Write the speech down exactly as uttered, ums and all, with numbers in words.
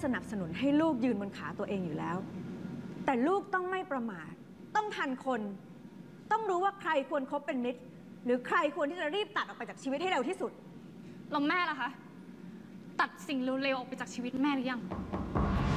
สนับสนุนให้ลูกยืนบนขาตัวเองอยู่แล้วแต่ลูกต้องไม่ประมาทต้องทันคนต้องรู้ว่าใครควรคบเป็นมิตรหรือใครควรที่จะรีบตัดออกไปจากชีวิตให้เร็วที่สุดแล้วแม่ล่ะคะตัดสิ่งเร็วๆออกไปจากชีวิตแม่หรือยัง